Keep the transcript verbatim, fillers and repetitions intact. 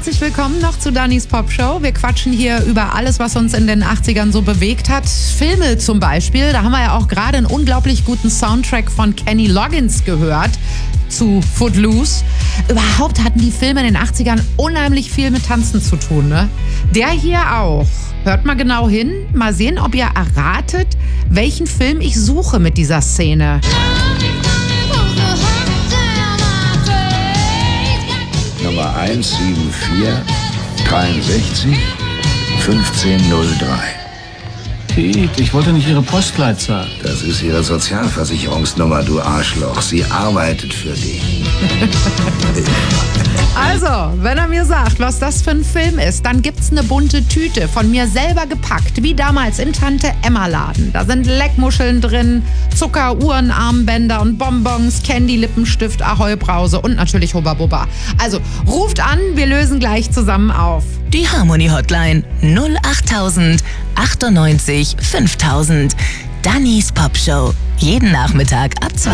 Herzlich willkommen noch zu Dannys Pop Show. Wir quatschen hier über alles, was uns in den achtzigern so bewegt hat. Filme zum Beispiel. Da haben wir ja auch gerade einen unglaublich guten Soundtrack von Kenny Loggins gehört zu Footloose. Überhaupt hatten die Filme in den achtzigern unheimlich viel mit Tanzen zu tun, ne? Der hier auch. Hört mal genau hin. Mal sehen, ob ihr erratet, welchen Film ich suche mit dieser Szene. Nummer eins sieben vier dreiundsechzig fünfzehn null drei. Pete, ich wollte nicht Ihre Postleitzahl. Das ist Ihre Sozialversicherungsnummer, du Arschloch. Sie arbeitet für dich. Also, wenn er mir sagt, was das für ein Film ist, dann gibt's eine bunte Tüte, von mir selber gepackt, wie damals im Tante-Emma-Laden. Da sind Leckmuscheln drin, Zucker, Uhren, Armbänder und Bonbons, Candy, Lippenstift, Ahoi-Brause und natürlich Hubba Bubba. Also, ruft an, wir lösen gleich zusammen auf. Die Harmony Hotline null achttausend achtundneunzig fünftausend. Dannys Pop Show. Jeden Nachmittag ab zwei.